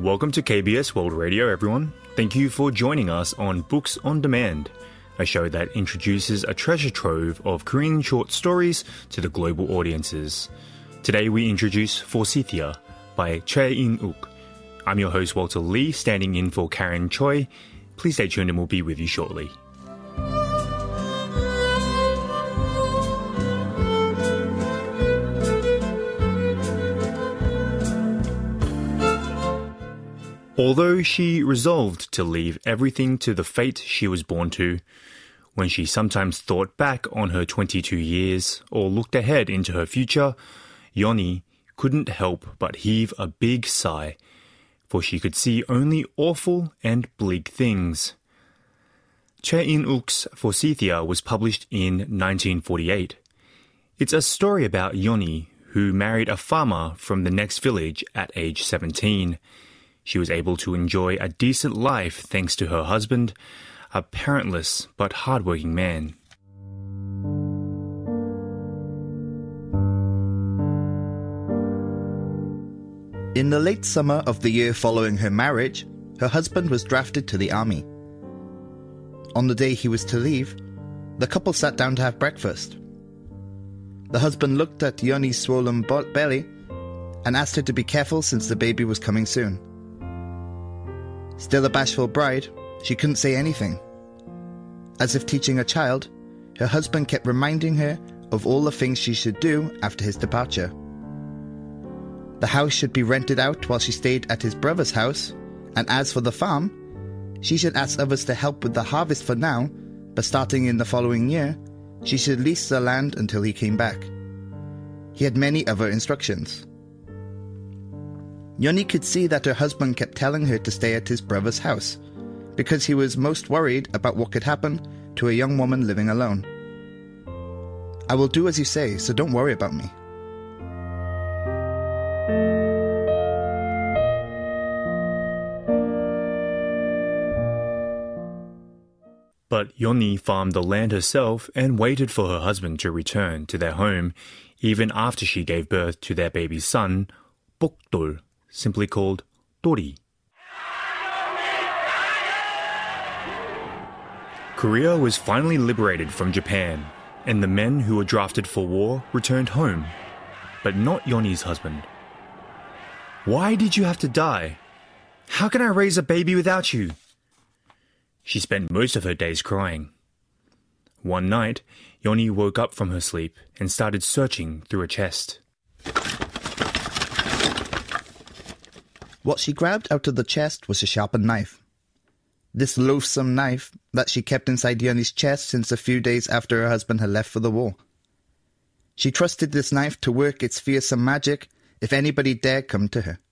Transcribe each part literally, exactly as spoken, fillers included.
Welcome to K B S World Radio, everyone. Thank you for joining us on Books on Demand, a show that introduces a treasure trove of Korean short stories to the global audiences. Today we introduce Forsythia by Choi In-uk. I'm your host Walter Lee, standing in for Karen Choi. Please stay tuned and we'll be with you shortly. Although she resolved to leave everything to the fate she was born to, when she sometimes thought back on her twenty-two years or looked ahead into her future, Yeonhee couldn't help but heave a big sigh, for she could see only awful and bleak things. Choi In-uk's Forsythia was published in nineteen forty-eight. It's a story about Yeonhee, who married a farmer from the next village at age seventeen. She was able to enjoy a decent life thanks to her husband, a parentless but hardworking man. In the late summer of the year following her marriage, her husband was drafted to the army. On the day he was to leave, the couple sat down to have breakfast. The husband looked at Yeonhee's swollen belly and asked her to be careful since the baby was coming soon. Still a bashful bride, she couldn't say anything. As if teaching a child, her husband kept reminding her of all the things she should do after his departure. The house should be rented out while she stayed at his brother's house, and as for the farm, she should ask others to help with the harvest for now, but starting in the following year, she should lease the land until he came back. He had many other instructions. Yeonhee could see that her husband kept telling her to stay at his brother's house, because he was most worried about what could happen to a young woman living alone. "I will do as you say, so don't worry about me." But Yeonhee farmed the land herself and waited for her husband to return to their home, even after she gave birth to their baby son, Bokdol, simply called Dori. Korea was finally liberated from Japan, and the men who were drafted for war returned home, but not Yeonhee's husband. "Why did you have to die? How can I raise a baby without you?" She spent most of her days crying. One night, Yeonhee woke up from her sleep and started searching through a chest. What she grabbed out of the chest was a sharpened knife. This loathsome knife that she kept inside Yeonhee's chest since a few days after her husband had left for the war. She trusted this knife to work its fearsome magic if anybody dared come to her.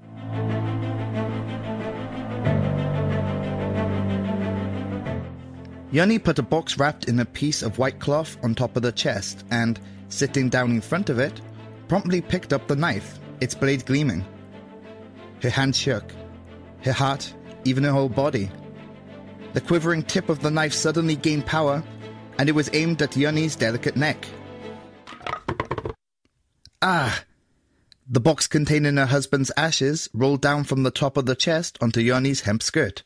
Yeonhee put a box wrapped in a piece of white cloth on top of the chest and, sitting down in front of it, promptly picked up the knife, its blade gleaming. Her hand shook, her heart, even her whole body. The quivering tip of the knife suddenly gained power, and it was aimed at Yeonhee's delicate neck. Ah! The box containing her husband's ashes rolled down from the top of the chest onto Yeonhee's hemp skirt.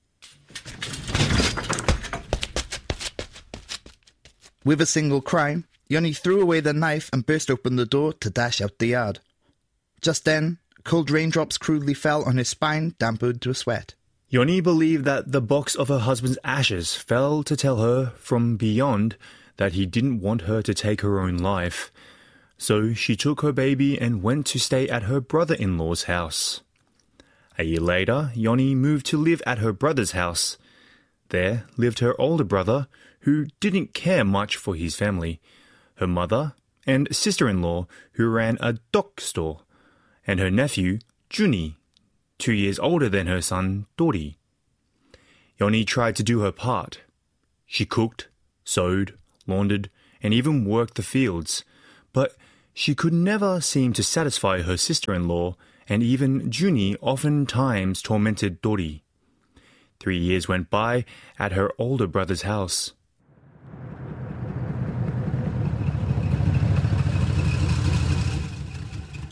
With a single cry, Yeonhee threw away the knife and burst open the door to dash out the yard. Just then, cold raindrops crudely fell on his spine, dampened to a sweat. Yeonhee believed that the box of her husband's ashes fell to tell her from beyond that he didn't want her to take her own life. So she took her baby and went to stay at her brother-in-law's house. A year later, Yeonhee moved to live at her brother's house. There lived her older brother, who didn't care much for his family, her mother, and sister-in-law, who ran a dog store, and her nephew, Junhee, two years older than her son, Dori. Yeonhee tried to do her part. She cooked, sewed, laundered, and even worked the fields, but she could never seem to satisfy her sister-in-law, and even Junhee oftentimes tormented Dori. Three years went by at her older brother's house.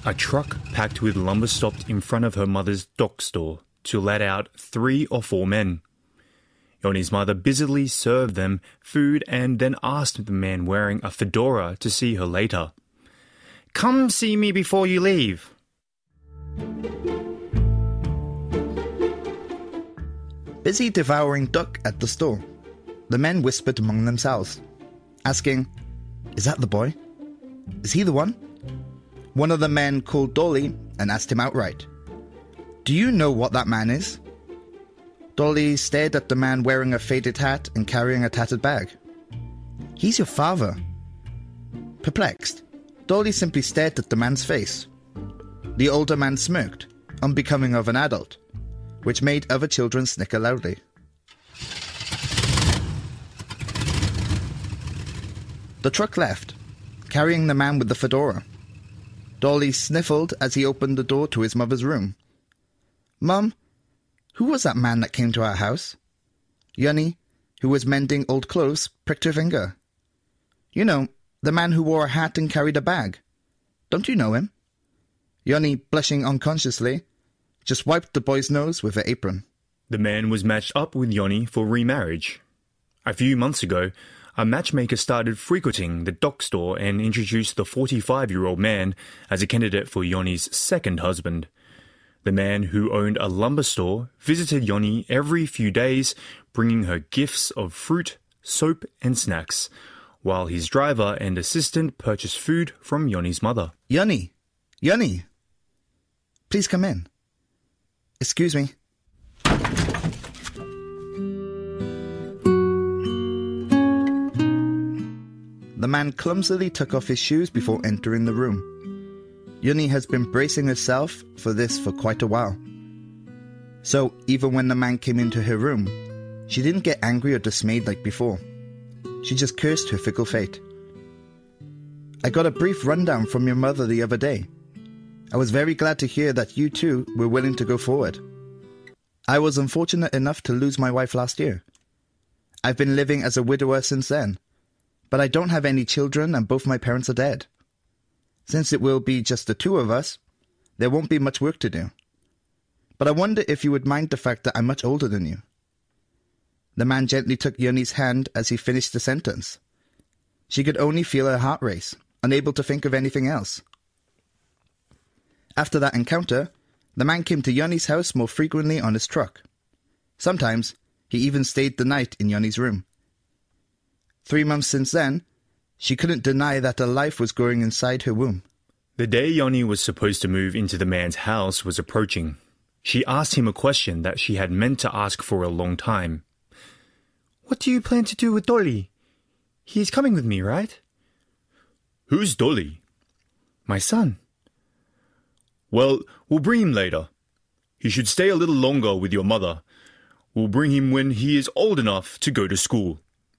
A truck packed with lumber stopped in front of her mother's dock store to let out three or four men. Yoni's mother busily served them food and then asked the man wearing a fedora to see her later. "Come see me before you leave." Busy devouring duck at the store, the men whispered among themselves, asking, "Is that the boy? Is he the one?" One of the men called Dolly and asked him outright, "Do you know what that man is?" Dolly stared at the man wearing a faded hat and carrying a tattered bag. "He's your father." Perplexed, Dolly simply stared at the man's face. The older man smirked, unbecoming of an adult, which made other children snicker loudly. The truck left, carrying the man with the fedora. Dolly sniffled as he opened the door to his mother's room. "Mum, who was that man that came to our house?" Yoni, who was mending old clothes, pricked her finger. "You know, the man who wore a hat and carried a bag. Don't you know him?" Yoni, blushing unconsciously, just wiped the boy's nose with her apron. The man was matched up with Yoni for remarriage. A few months ago, a matchmaker started frequenting the dock store and introduced the forty-five-year-old man as a candidate for Yoni's second husband. The man who owned a lumber store visited Yoni every few days, bringing her gifts of fruit, soap, and snacks, while his driver and assistant purchased food from Yoni's mother. "Yoni! Yoni! Please come in." "Excuse me." The man clumsily took off his shoes before entering the room. Yoni has been bracing herself for this for quite a while. So, even when the man came into her room, she didn't get angry or dismayed like before. She just cursed her fickle fate. "I got a brief rundown from your mother the other day. I was very glad to hear that you too were willing to go forward. I was unfortunate enough to lose my wife last year. I've been living as a widower since then, but I don't have any children and both my parents are dead. Since it will be just the two of us, there won't be much work to do. But I wonder if you would mind the fact that I'm much older than you." The man gently took Yoni's hand as he finished the sentence. She could only feel her heart race, unable to think of anything else. After that encounter, the man came to Yoni's house more frequently on his truck. Sometimes, he even stayed the night in Yoni's room. Three months since then, she couldn't deny that a life was growing inside her womb. The day Yoni was supposed to move into the man's house was approaching. She asked him a question that she had meant to ask for a long time. "What do you plan to do with Dolly? He is coming with me, right?" "Who's Dolly?" "My son." "Well, we'll bring him later. He should stay a little longer with your mother. We'll bring him when he is old enough to go to school."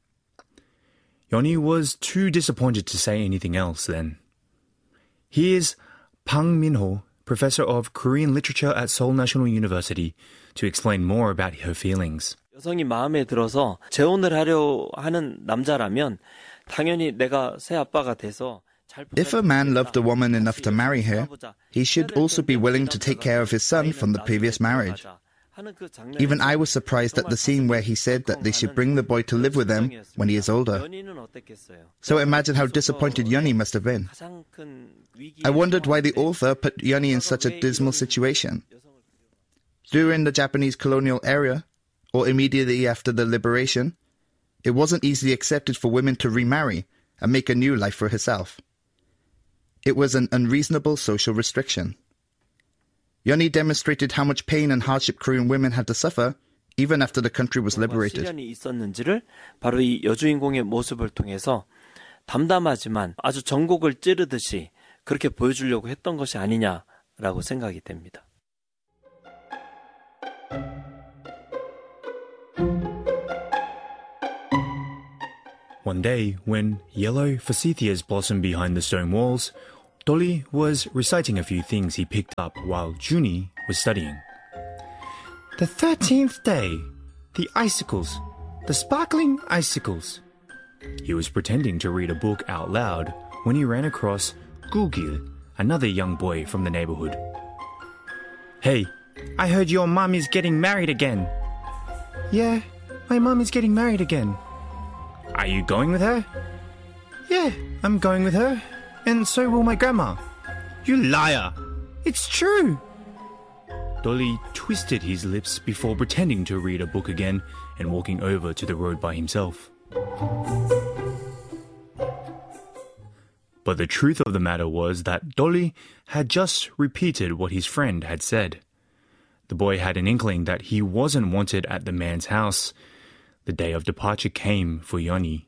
Yoni was too disappointed to say anything else then. Here's Pang Min-ho, professor of Korean literature at Seoul National University, to explain more about her feelings. 여성이 마음에 들어서 재혼을 하려 하는 남자라면 당연히 내가 새 아빠가 돼서 If a man loved a woman enough to marry her, he should also be willing to take care of his son from the previous marriage. Even I was surprised at the scene where he said that they should bring the boy to live with them when he is older. So imagine how disappointed Yoni must have been. I wondered why the author put Yoni in such a dismal situation. During the Japanese colonial era, or immediately after the liberation, it wasn't easily accepted for women to remarry and make a new life for herself. It was an unreasonable social restriction. Yoni demonstrated how much pain and hardship Korean women had to suffer even after the country was liberated. 시련이 있었는지를 바로 이 여주인공의 모습을 통해서 담담하지만 아주 전곡을 찌르듯이 그렇게 보여주려고 했던 것이 아니냐라고 생각이 됩니다. One day, when yellow forsythias blossomed behind the stone walls, Dolly was reciting a few things he picked up while Junie was studying. The thirteenth day, the icicles, the sparkling icicles. He was pretending to read a book out loud when he ran across Gugil, another young boy from the neighborhood. "Hey, I heard your mum is getting married again." "Yeah, my mum is getting married again." "Are you going with her?" "Yeah, I'm going with her, and so will my grandma." "You liar! It's true!" Dolly twisted his lips before pretending to read a book again and walking over to the road by himself. But the truth of the matter was that Dolly had just repeated what his friend had said. The boy had an inkling that he wasn't wanted at the man's house. The day of departure came for Yoni.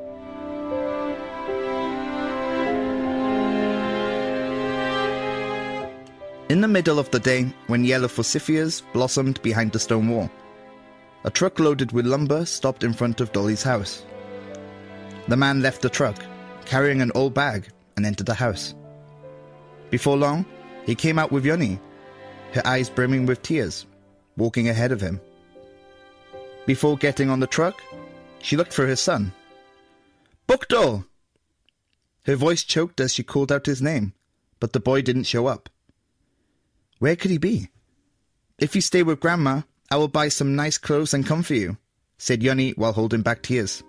In the middle of the day, when yellow forsythias blossomed behind the stone wall, a truck loaded with lumber stopped in front of Dolly's house. The man left the truck, carrying an old bag, and entered the house. Before long, he came out with Yoni, her eyes brimming with tears, walking ahead of him. Before getting on the truck, she looked for her son. "Bukdol!" Her voice choked as she called out his name, but the boy didn't show up. Where could he be? "If you stay with Grandma, I will buy some nice clothes and come for you," said Yoni while holding back tears.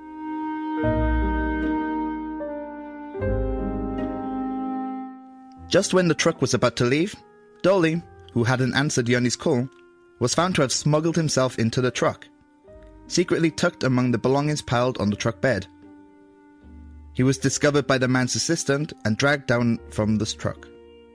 Just when the truck was about to leave, Dolly, who hadn't answered Yoni's call, was found to have smuggled himself into the truck, secretly tucked among the belongings piled on the truck bed. He was discovered by the man's assistant and dragged down from the truck.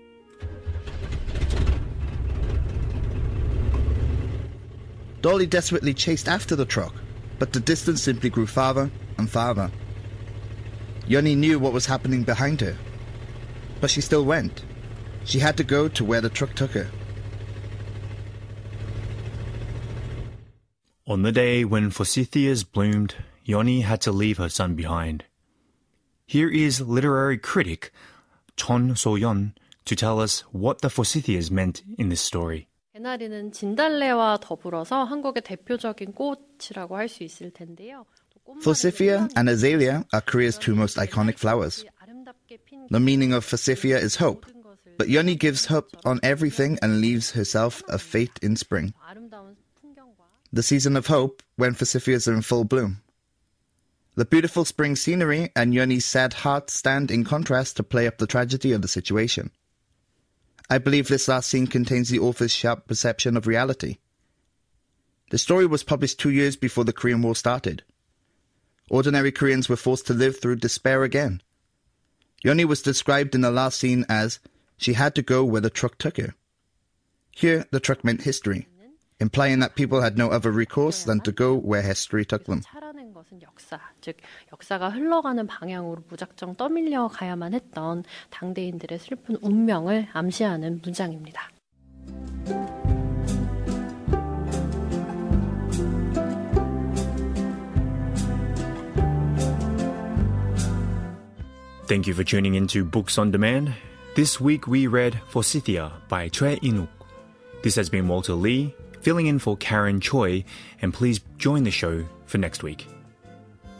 Dolly desperately chased after the truck, but the distance simply grew farther and farther. Yoni knew what was happening behind her, but she still went. She had to go to where the truck took her. On the day when forsythias bloomed, Yoni had to leave her son behind. Here is literary critic Chon So-yeon to tell us what the forsythias meant in this story. 개나리는 진달래와 더불어서 한국의 대표적인 꽃이라고 할 수 있을 텐데요. Forsythia and azalea are Korea's two most iconic flowers. The meaning of forsythia is hope, but Yoni gives hope on everything and leaves herself a fate in spring. The season of hope when forsythias are in full bloom. The beautiful spring scenery and Yoni's sad heart stand in contrast to play up the tragedy of the situation. I believe this last scene contains the author's sharp perception of reality. The story was published two years before the Korean War started. Ordinary Koreans were forced to live through despair again. Yoni was described in the last scene as, she had to go where the truck took her. Here, the truck meant history, implying that people had no other recourse than to go where history took them. 역사, 즉 역사가 흘러가는 방향으로 무작정 떠밀려 가야만 했던 당대인들의 슬픈 운명을 암시하는 문장입니다. Thank you for tuning in to Books on Demand. This week we read Forsythia by Choi In-wook. This has been Walter Lee, filling in for Karen Choi, and please join the show for next week.